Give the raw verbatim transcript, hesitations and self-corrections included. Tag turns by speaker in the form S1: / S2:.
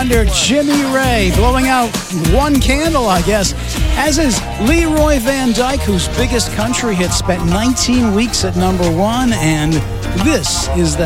S1: wonder Jimmy Ray blowing out one candle, I guess, as is Leroy Van Dyke, whose biggest country hit spent nineteen weeks at number one, and this is the